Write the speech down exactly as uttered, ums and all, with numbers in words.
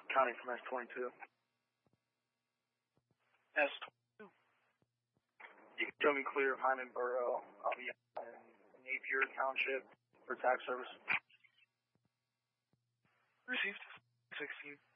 Counting from S twenty-two. S twenty-two. You can show me clear of Hyman Borough, um, yeah, and Napier Township for tax service. Received. sixteen.